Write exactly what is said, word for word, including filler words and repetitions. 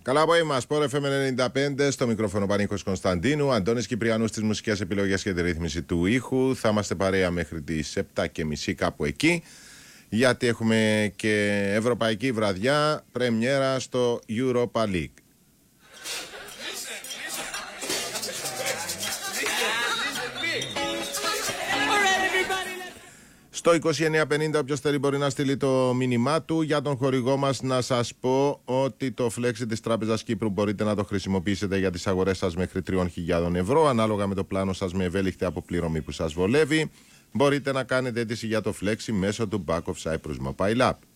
Καλά απόγευμα, Sport εφ εμ ενενήντα πέντε, στο μικρόφωνο Πανίκος Κωνσταντίνου, Αντώνης Κυπριανούς στις μουσικές επιλογές και τη ρύθμιση του ήχου. Θα είμαστε παρέα μέχρι τις επτά και μισή κάπου εκεί, γιατί έχουμε και ευρωπαϊκή βραδιά, πρεμιέρα στο Europa League. Στο είκοσι εννέα πενήντα, όποιος θέλει μπορεί να στείλει το μήνυμά του. Για τον χορηγό μας να σας πω ότι το Flexi της Τράπεζας Κύπρου μπορείτε να το χρησιμοποιήσετε για τις αγορές σας μέχρι τρεις χιλιάδες ευρώ, ανάλογα με το πλάνο σας, με ευέλικτη αποπληρωμή που σας βολεύει. Μπορείτε να κάνετε αίτηση για το Flexi μέσω του Back of Cyprus Mobile App.